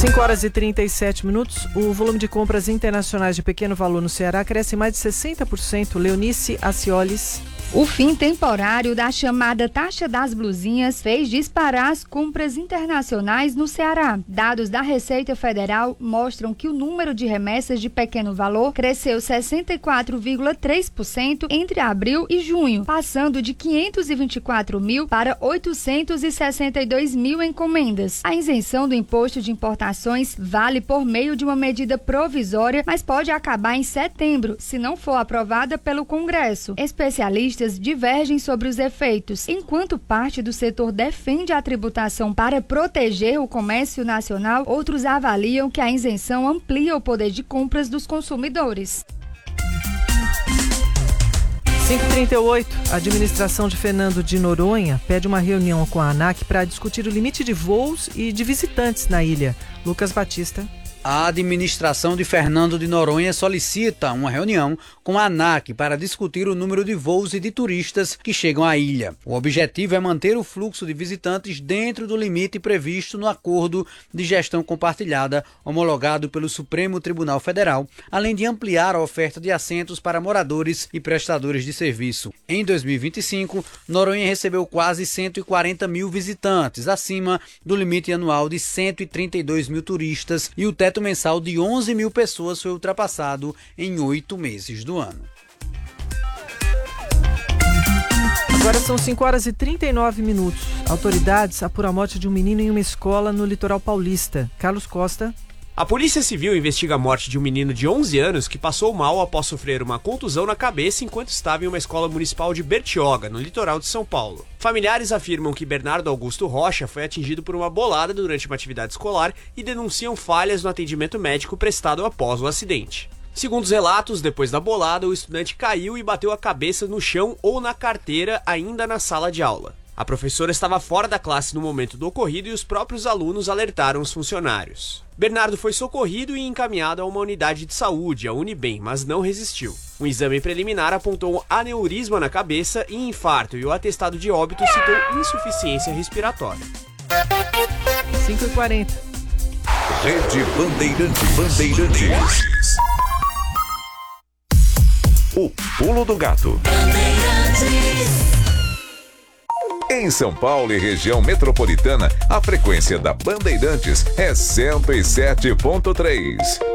5h37. O volume de compras internacionais de pequeno valor no Ceará cresce mais de 60%. Leonice Aciolis. O fim temporário da chamada taxa das blusinhas fez disparar as compras internacionais no Ceará. Dados da Receita Federal mostram que o número de remessas de pequeno valor cresceu 64,3% entre abril e junho, passando de 524 mil para 862 mil encomendas. A isenção do imposto de importações vale por meio de uma medida provisória, mas pode acabar em setembro, se não for aprovada pelo Congresso. Especialistas divergem sobre os efeitos. Enquanto parte do setor defende a tributação para proteger o comércio nacional, outros avaliam que a isenção amplia o poder de compras dos consumidores. 5h38. A administração de Fernando de Noronha pede uma reunião com a ANAC para discutir o limite de voos e de visitantes na ilha. Lucas Batista. A administração de Fernando de Noronha solicita uma reunião com a ANAC para discutir o número de voos e de turistas que chegam à ilha. O objetivo é manter o fluxo de visitantes dentro do limite previsto no Acordo de Gestão Compartilhada homologado pelo Supremo Tribunal Federal, além de ampliar a oferta de assentos para moradores e prestadores de serviço. Em 2025, Noronha recebeu quase 140 mil visitantes, acima do limite anual de 132 mil turistas, e o teto mensal de 11 mil pessoas foi ultrapassado em 8 meses do ano. Agora são 5h39. Autoridades apuram a morte de um menino em uma escola no litoral paulista. Carlos Costa. A Polícia Civil investiga a morte de um menino de 11 anos que passou mal após sofrer uma contusão na cabeça enquanto estava em uma escola municipal de Bertioga, no litoral de São Paulo. Familiares afirmam que Bernardo Augusto Rocha foi atingido por uma bolada durante uma atividade escolar e denunciam falhas no atendimento médico prestado após o acidente. Segundo os relatos, depois da bolada, o estudante caiu e bateu a cabeça no chão ou na carteira ainda na sala de aula. A professora estava fora da classe no momento do ocorrido e os próprios alunos alertaram os funcionários. Bernardo foi socorrido e encaminhado a uma unidade de saúde, a Unibem, mas não resistiu. Um exame preliminar apontou aneurisma na cabeça e infarto, e o atestado de óbito citou insuficiência respiratória. 5h40. Rede Bandeirantes. O Pulo do Gato. Em São Paulo e região metropolitana, a frequência da Bandeirantes é 107.3.